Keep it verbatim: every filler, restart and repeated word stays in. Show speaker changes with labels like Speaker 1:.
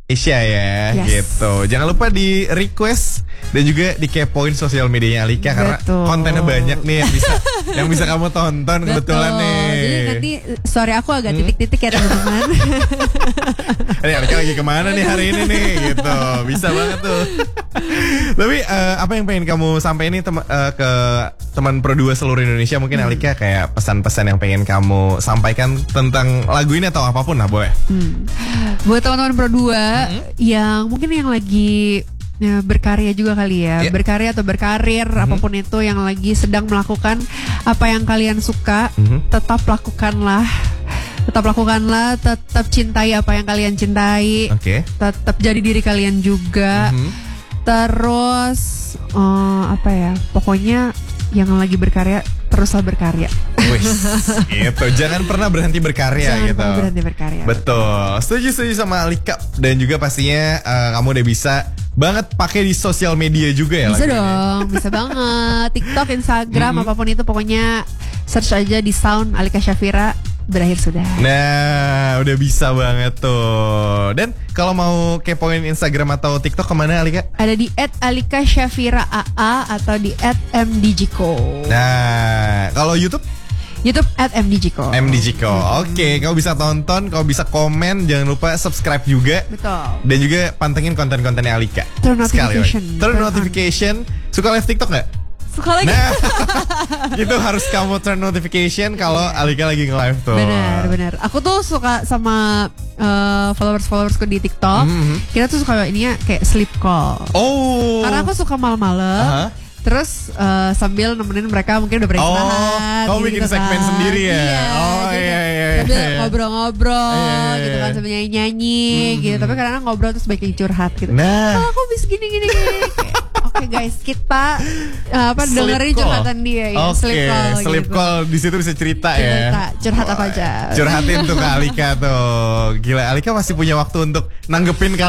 Speaker 1: Indonesia ya,
Speaker 2: Yes.
Speaker 1: gitu. Jangan lupa di request dan juga dikepoin sosial medianya Alika karena
Speaker 2: Betul.
Speaker 1: kontennya banyak nih yang bisa yang bisa kamu tonton kebetulan
Speaker 2: Betul.
Speaker 1: nih.
Speaker 2: Jadi nanti story aku agak
Speaker 1: Hmm.
Speaker 2: titik-titik ya teman-teman.
Speaker 1: Ini Alika lagi kemana nih hari ini nih, gitu. Bisa banget tuh. Tapi eh, apa yang pengen kamu sampaikan nih tem- eh, ke teman Pro dua seluruh Indonesia? Mungkin
Speaker 2: Hmm.
Speaker 1: Alika kayak pesan-pesan yang pengen kamu sampaikan tentang lagu ini atau apapun lah, boleh.
Speaker 2: Hmm. Buat teman-teman Pro dua yang mungkin yang lagi ya, berkarya juga kali ya,
Speaker 1: Yeah.
Speaker 2: berkarya atau berkarir apapun itu yang lagi sedang melakukan apa yang kalian suka,
Speaker 1: Mhm.
Speaker 2: tetap lakukanlah, tetap lakukanlah, tetap cintai apa yang kalian cintai,
Speaker 1: Oke.
Speaker 2: tetap jadi diri kalian juga.
Speaker 1: Mhm.
Speaker 2: Terus eh, apa ya, pokoknya yang lagi berkarya teruslah berkarya.
Speaker 1: Wih, gitu. Jangan pernah berhenti berkarya
Speaker 2: Jangan
Speaker 1: gitu.
Speaker 2: pernah berhenti berkarya.
Speaker 1: Betul. Setuju setuju sama Alika dan juga pastinya eh, kamu udah bisa banget pakai di sosial media juga ya.
Speaker 2: Bisa
Speaker 1: lagu ini.
Speaker 2: dong, bisa banget. TikTok, Instagram,
Speaker 1: Mm-mm.
Speaker 2: apapun itu pokoknya search aja di Sound Alika Syafira. Berakhir sudah.
Speaker 1: Nah, udah bisa banget tuh. Dan kalau mau kepoin Instagram atau TikTok kemana Alika?
Speaker 2: Ada di at Alika Syafira A A atau di at M D G Co.
Speaker 1: Nah, kalau YouTube
Speaker 2: YouTube at M D G Co.
Speaker 1: M D G Co. Oke, kau bisa tonton, kau bisa komen, jangan lupa subscribe juga.
Speaker 2: Betul.
Speaker 1: Dan juga pantengin konten-kontennya Alika.
Speaker 2: Turn
Speaker 1: Sekali
Speaker 2: notification.
Speaker 1: lagi. Turn
Speaker 2: Turn on.
Speaker 1: notification. Suka live TikTok nggak?
Speaker 2: Suka lagi.
Speaker 1: Nah, itu harus kamu turn notification kalau Alika lagi nge-live tuh.
Speaker 2: Benar, benar. Aku tuh suka sama uh, followers-followersku di TikTok.
Speaker 1: Mhm.
Speaker 2: Kita tuh suka ininya kayak sleep call.
Speaker 1: Oh.
Speaker 2: Karena aku suka malam-malam.
Speaker 1: Aha.
Speaker 2: Terus uh, sambil nemenin mereka mungkin udah beristirahat.
Speaker 1: Oh, kamu bikin segmen
Speaker 2: kan.
Speaker 1: sendiri ya?
Speaker 2: Iya,
Speaker 1: Oh,
Speaker 2: jadi
Speaker 1: iya, iya,
Speaker 2: sambil
Speaker 1: iya.
Speaker 2: ngobrol-ngobrol
Speaker 1: Iya, iya,
Speaker 2: gitu kan,
Speaker 1: iya.
Speaker 2: sambil nyanyi-nyanyi gitu. Tapi kadang ngobrol terus banyak yang curhat gitu.
Speaker 1: Nah.
Speaker 2: Oh, aku bisa gini gini gini. Oke guys, kita uh, apa
Speaker 1: Sleep
Speaker 2: dengerin
Speaker 1: call.
Speaker 2: curhatan dia ya.
Speaker 1: Oke,
Speaker 2: Sleep call.
Speaker 1: sleep
Speaker 2: gitu.
Speaker 1: call di situ bisa cerita, ya.
Speaker 2: Cerita, curhat apa aja.
Speaker 1: Curhatin tuh ke Alika tuh. Gila, Alika masih punya waktu untuk nanggepin